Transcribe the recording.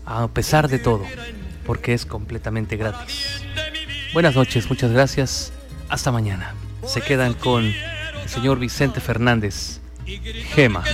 a pesar de todo, porque es completamente gratis. Buenas noches, muchas gracias. Hasta mañana. Se quedan con el señor Vicente Fernández, Gema.